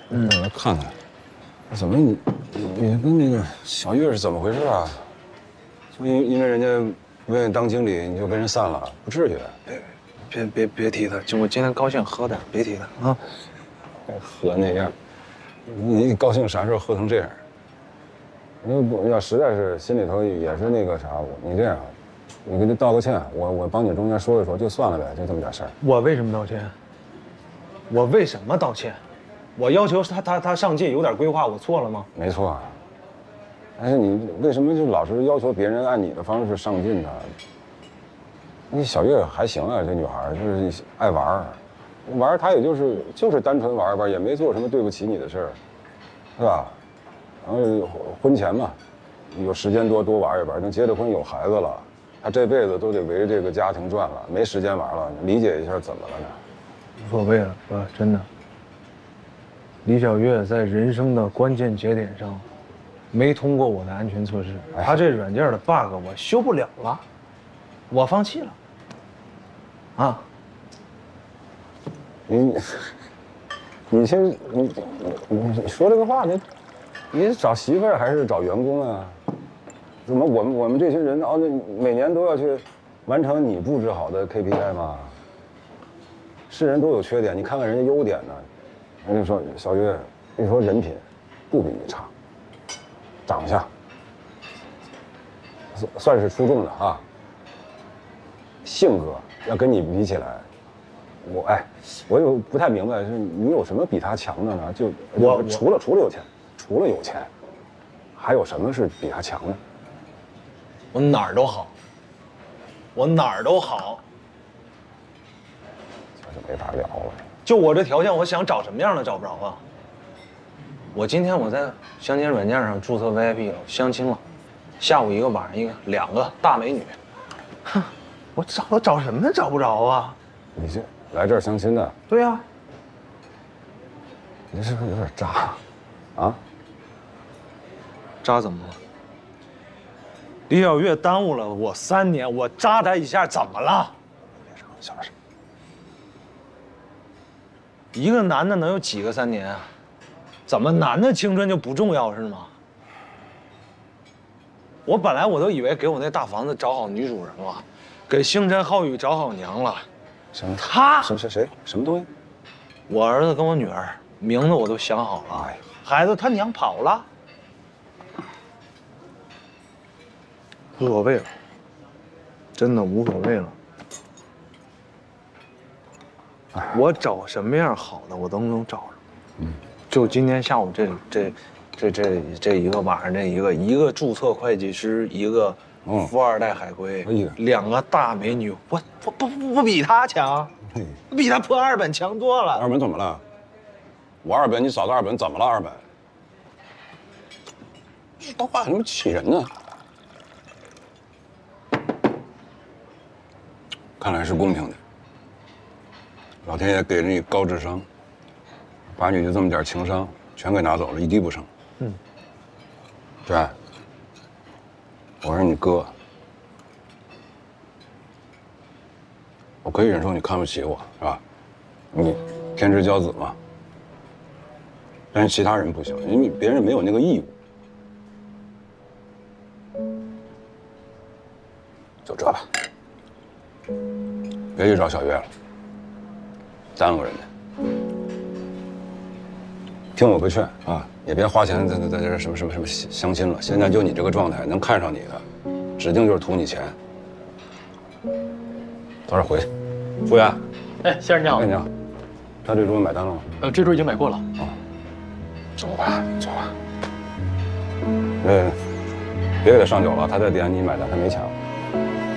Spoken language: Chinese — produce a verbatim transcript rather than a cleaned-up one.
嗯，来看看，怎么你你跟那个小月是怎么回事啊？就因因为人家不愿意当经理，你就跟人散了？不至于。 别别别别提他，就我今天高兴喝点，别提他啊。 喝那样，你你高兴啥时候喝成这样？你不要实在是心里头也是那个啥，你这样，你给他道个歉，我我帮你中间说一说，就算了呗，就这么点事儿。 我为什么道歉？我为什么道歉？我要求他他他上进，有点规划，我错了吗？ 没错，但是你为什么就老是要求别人按你的方式上进呢？你小月还行啊，这女孩就是爱玩儿，玩儿她也就是就是单纯玩玩，也没做什么对不起你的事儿，是吧？然后婚前嘛，有时间多多玩一玩，等结了婚有孩子了，她这辈子都得围着这个家庭转了，没时间玩了，理解一下怎么了呢？ 无所谓了，哥，真的。李小月在人生的关键节点上，没通过我的安全测试，她这软件的 bug 我修不了了，我放弃了。啊， 你，你先，你你你说这个话，你你是找媳妇儿还是找员工啊？怎么我们我们这群人哦，那每年都要去完成你布置好的 K P I 吗？是人都有缺点，你看看人家优点呢。人家说小月，你说人品不比你差，长相算算是出众的啊，性格要跟你比起来，我哎，我又不太明白是你有什么比他强的呢？就我除了除了有钱，除了有钱，还有什么是比他强的？ 我哪儿都好，我哪儿都好， 这就没法聊了。 就我这条件，我想找什么样的找不着啊！我今天我在相亲软件上注册 V I P 了，相亲了，下午一个，晚上一个，两个大美女。哼，我找我找什么找不着啊？ 你这来这儿相亲的？ 对呀、啊。 你这是不是有点渣？啊？ 渣怎么了？李小月耽误了我三年，我扎他一下怎么了？ 别说小声。 一个男的能有几个三年啊？怎么男的青春就不重要是吗？我本来我都以为给我那大房子找好女主人了，给星辰皓宇找好娘了。 什么？ 他？ 什么谁谁？什么东西？ 我儿子跟我女儿名字我都想好了。哎，孩子他娘跑了，无所谓了，真的无所谓了。我找什么样好的，我都能找着。嗯，就今天下午这这这这这一个晚上这一个，一个注册会计师，一个富二代海归，嗯、两个大美女，我我不不不比他强，比他破二本强多了。 二本怎么了？我二本，你找个二本怎么了？二本？说话怎么气人呢？看来是公平的。老天爷给了你高智商，把你就这么点情商全给拿走了，一滴不剩。嗯，对，我是你哥，我可以忍受你看不起我，是吧？你天之骄子嘛。但是其他人不行，因为别人没有那个义务。就这吧，别去找小月了。耽误人家，听我个劝啊，也别花钱在在在这什么什么什么相亲了。现在就你这个状态，能看上你的，指定就是图你钱。早点回去。服务员， 哎，先生你好。 哎，你好。他这桌买单了吗？ 呃，这桌已经买过了。 哦，走吧，走吧。呃，别给他上酒了，他在点你买单，他没抢。